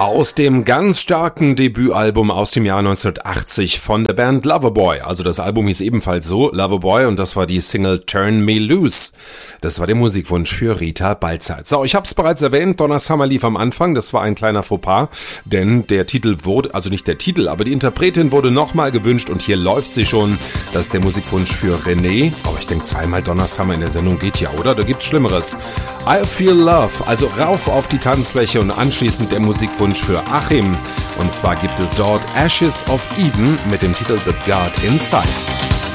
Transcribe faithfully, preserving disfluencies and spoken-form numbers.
Aus dem ganz starken Debütalbum aus dem Jahr neunzehnhundertachtzig von der Band Loverboy. Also das Album hieß ebenfalls so, Loverboy, und das war die Single Turn Me Loose. Das war der Musikwunsch für Rita Balzert. So, ich habe es bereits erwähnt, Donna Summer lief am Anfang, das war ein kleiner Fauxpas, denn der Titel wurde, also nicht der Titel, aber die Interpretin wurde nochmal gewünscht und hier läuft sie schon. Das ist der Musikwunsch für René. Aber ich denke, zweimal Donna Summer in der Sendung geht ja, oder? Da gibt's Schlimmeres. I Feel Love, also rauf auf die Tanzfläche und anschließend der Musikwunsch für Achim. Und zwar gibt es dort Ashes of Eden mit dem Titel The God Inside.